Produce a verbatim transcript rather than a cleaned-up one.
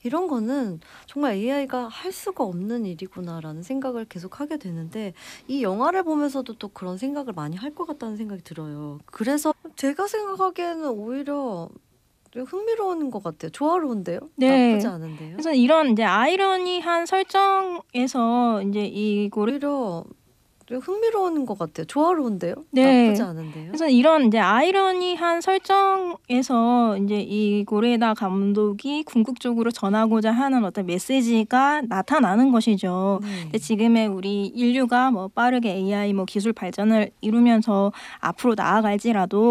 이런 거는 정말 에이아이가 할 수가 없는 일이구나라는 생각을 계속 하게 되는데 이 영화를 보면서도 또 그런 생각을 많이 할 것 같다는 생각이 들어요. 그래서 제가 생각하기에는 오히려 흥미로운 것 같아요. 조화로운데요? 나쁘지 네. 않은데요? 그래서 이런 인제 아이러니한 설정에서 인제 이거를 오히려 흥미로운 것 같아요. 조화로운데요? 나쁘지 네. 않은데요? 그래서 이런 인제 아이러니한 설정에서 인제 이 고레에다 감독이 궁극적으로 전하고자 하는 어떤 메시지가 나타나는 것이죠. 근데 네. 지금의 우리 인류가 뭐 빠르게 에이아이 뭐 기술 발전을 이루면서 앞으로 나아갈지라도